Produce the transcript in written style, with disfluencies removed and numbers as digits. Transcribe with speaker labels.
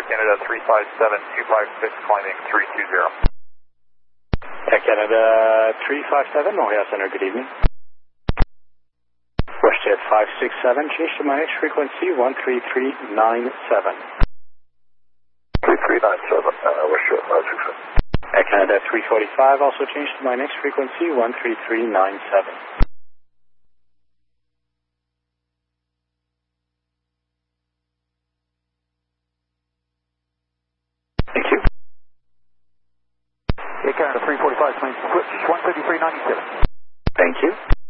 Speaker 1: Canada 357-256, climbing 320.
Speaker 2: Canada 357, Montreal Center, good evening. WestJet 567, change to my next frequency 13397.
Speaker 1: 3397, WestJet 567.
Speaker 2: Canada 345, also change to my next frequency 13397.
Speaker 1: Thank you.
Speaker 3: Canada 345, switch 13397.
Speaker 2: Thank you.